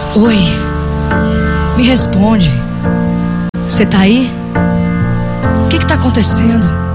Oi, me responde. Você tá aí? O que tá acontecendo?